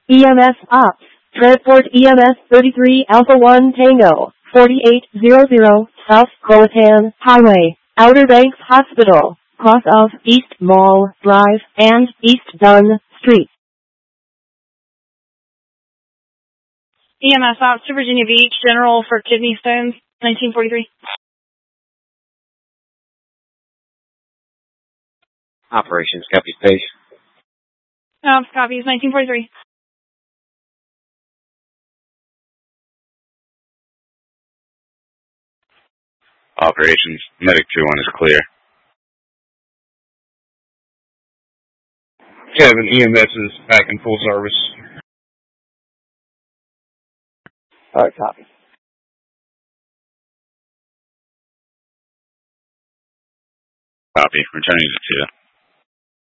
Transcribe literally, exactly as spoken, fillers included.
E M S Ops. Transport E M S thirty-three Alpha one Tango, forty-eight hundred South Croatan Highway, Outer Banks Hospital, cross of East Mall Drive and East Dunn Street. E M S Ops to Virginia Beach, General for kidney stones, nineteen forty-three. Operations, copy space. Ops copies, nineteen forty-three. Operations, Medic two one is clear. Kevin, E M S is back in full service. Alright, copy. Copy, returning to two.